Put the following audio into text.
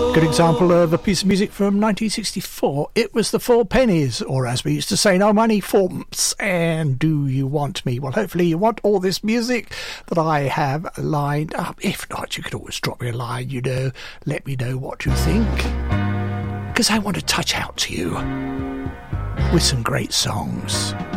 Good example of a piece of music from 1964. It was the Four Pennies, or as we used to say, no money, fourpence. And do you want me? Well, hopefully you want all this music that I have lined up. If not, you could always drop me a line, you know. Let me know what you think. Because I want to touch out to you with some great songs.